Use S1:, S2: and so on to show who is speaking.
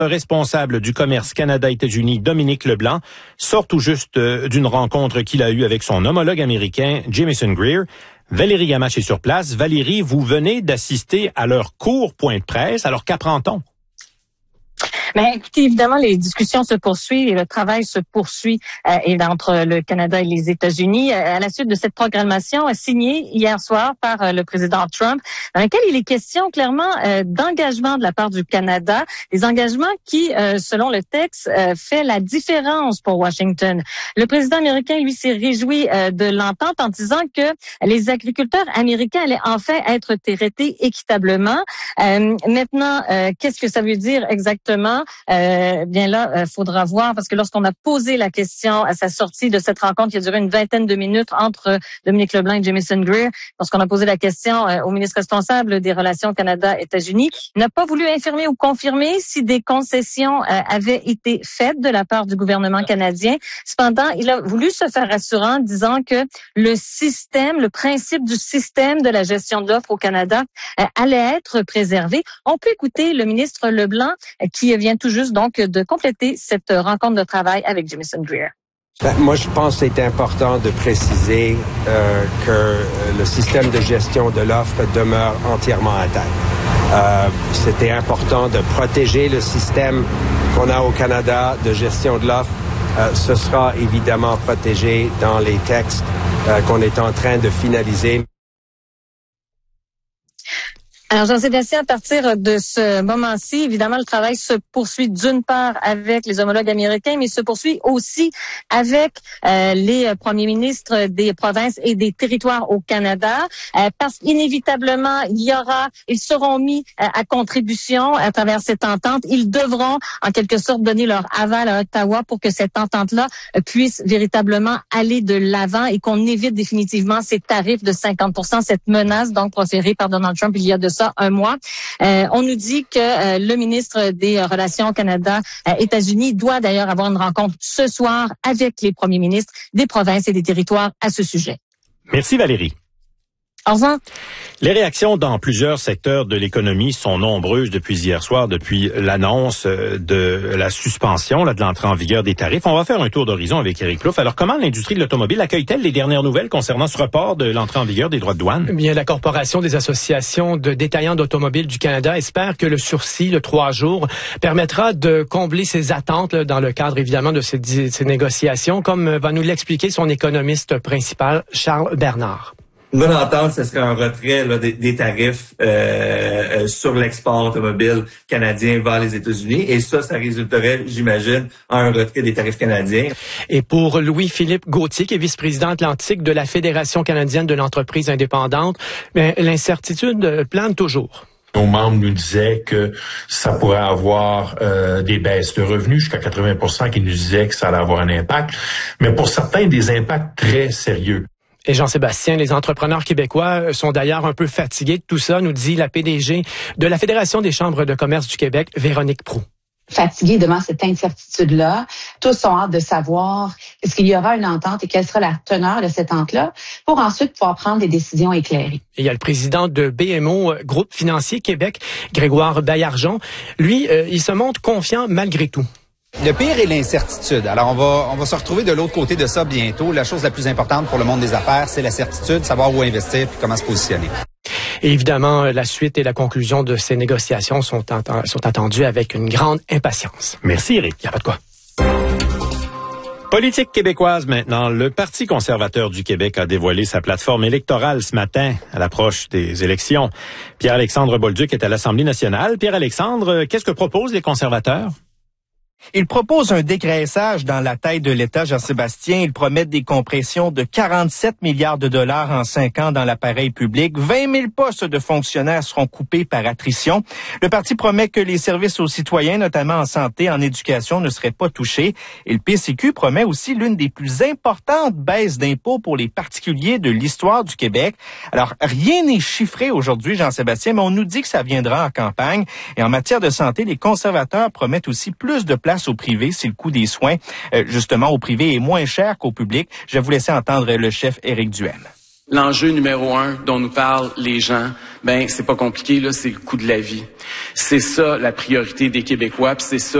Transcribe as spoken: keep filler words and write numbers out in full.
S1: responsable du commerce Canada-États-Unis, Dominique Leblanc, sort tout juste euh, d'une rencontre qu'il a eue avec son homologue américain, Jamieson Greer. Valérie Gamache est sur place. Valérie, vous venez d'assister à leur court point de presse. Alors, qu'apprend-on?
S2: Ben, écoutez, évidemment, les discussions se poursuivent et le travail se poursuit euh, et entre le Canada et les États-Unis euh, à la suite de cette programmation euh, signée hier soir par euh, le président Trump, dans laquelle il est question clairement euh, d'engagement de la part du Canada, des engagements qui, euh, selon le texte, euh, fait la différence pour Washington. Le président américain, lui, s'est réjoui euh, de l'entente en disant que les agriculteurs américains allaient enfin être traités équitablement. Euh, maintenant, euh, qu'est-ce que ça veut dire exactement? Euh, bien là, il euh, faudra voir, parce que lorsqu'on a posé la question à sa sortie de cette rencontre qui a duré une vingtaine de minutes entre euh, Dominique Leblanc et Jamieson Greer, lorsqu'on a posé la question euh, au ministre responsable des Relations Canada-États-Unis, il n'a pas voulu infirmer ou confirmer si des concessions euh, avaient été faites de la part du gouvernement canadien. Cependant, il a voulu se faire rassurant, disant que le système, le principe du système de la gestion de l'offre au Canada euh, allait être préservé. On peut écouter le ministre Leblanc euh, qui vient tout juste donc de compléter cette rencontre de travail avec Jamieson Greer.
S3: Ben, moi, je pense que c'est important de préciser euh, que le système de gestion de l'offre demeure entièrement intact. Euh, c'était important de protéger le système qu'on a au Canada de gestion de l'offre. Euh, ce sera évidemment protégé dans les textes euh, qu'on est en train de finaliser.
S2: Alors, Jean-Sébastien, à partir de ce moment-ci, évidemment, le travail se poursuit d'une part avec les homologues américains, mais se poursuit aussi avec euh, les premiers ministres des provinces et des territoires au Canada, euh, parce qu'inévitablement, il y aura, ils seront mis euh, à contribution à travers cette entente. Ils devront, en quelque sorte, donner leur aval à Ottawa pour que cette entente-là euh, puisse véritablement aller de l'avant et qu'on évite définitivement ces tarifs de cinquante pour cent, cette menace donc proférée par Donald Trump il y a de ça un mois. Euh, on nous dit que euh, le ministre des Relations Canada-États-Unis doit d'ailleurs avoir une rencontre ce soir avec les premiers ministres des provinces et des territoires à ce sujet.
S1: Merci Valérie.
S2: Au revoir.
S1: Les réactions dans plusieurs secteurs de l'économie sont nombreuses depuis hier soir, depuis l'annonce de la suspension là, de l'entrée en vigueur des tarifs. On va faire un tour d'horizon avec Éric Plouffe. Alors, comment l'industrie de l'automobile accueille-t-elle les dernières nouvelles concernant ce report de l'entrée en vigueur des droits de douane?
S4: Bien, la Corporation des associations de détaillants d'automobiles du Canada espère que le sursis de trois jours permettra de combler ses attentes là, dans le cadre, évidemment, de ces, ces négociations, comme va nous l'expliquer son économiste principal, Charles Bernard.
S5: Une bonne entente, ce serait un retrait là, des, des tarifs euh, euh, sur l'export automobile canadien vers les États-Unis. Et ça, ça résulterait, j'imagine, à un retrait des tarifs canadiens.
S4: Et pour Louis-Philippe Gauthier, qui est vice-président atlantique de la Fédération canadienne de l'entreprise indépendante, bien, l'incertitude plane toujours.
S6: Nos membres nous disaient que ça pourrait avoir euh, des baisses de revenus, jusqu'à quatre-vingts pour cent qui nous disaient que ça allait avoir un impact. Mais pour certains, des impacts très sérieux.
S4: Et Jean-Sébastien, les entrepreneurs québécois sont d'ailleurs un peu fatigués de tout ça, nous dit la P D G de la Fédération des chambres de commerce du Québec, Véronique Proulx.
S7: Fatigués devant cette incertitude-là. Tous ont hâte de savoir est-ce qu'il y aura une entente et quelle sera la teneur de cette entente-là pour ensuite pouvoir prendre des décisions éclairées.
S4: Et il y a le président de B M O, Groupe financier Québec, Grégoire Baillargeon. Lui, euh, il se montre confiant malgré tout.
S8: Le pire est l'incertitude. Alors, on va, on va se retrouver de l'autre côté de ça bientôt. La chose la plus importante pour le monde des affaires, c'est la certitude, savoir où investir puis comment se positionner.
S4: Et évidemment, la suite et la conclusion de ces négociations sont, ent- sont attendues avec une grande impatience.
S1: Merci, Éric.
S4: Il n'y a pas de quoi.
S1: Politique québécoise maintenant. Le Parti conservateur du Québec a dévoilé sa plateforme électorale ce matin à l'approche des élections. Pierre-Alexandre Bolduc est à l'Assemblée nationale. Pierre-Alexandre, qu'est-ce que proposent les conservateurs?
S9: Ils proposent un dégraissage dans la taille de l'État, Jean-Sébastien. Ils promettent des compressions de quarante-sept milliards de dollars en cinq ans dans l'appareil public. vingt mille postes de fonctionnaires seront coupés par attrition. Le parti promet que les services aux citoyens, notamment en santé, en éducation, ne seraient pas touchés. Et le P C Q promet aussi l'une des plus importantes baisses d'impôts pour les particuliers de l'histoire du Québec. Alors, rien n'est chiffré aujourd'hui, Jean-Sébastien, mais on nous dit que ça viendra en campagne. Et en matière de santé, les conservateurs promettent aussi plus de place au privé si le coût des soins, euh, justement, au privé est moins cher qu'au public. Je vais vous laisser entendre le chef Éric Duhem.
S10: L'enjeu numéro un dont nous parlent les gens, ben c'est pas compliqué, là, c'est le coût de la vie. C'est ça la priorité des Québécois, puis c'est ça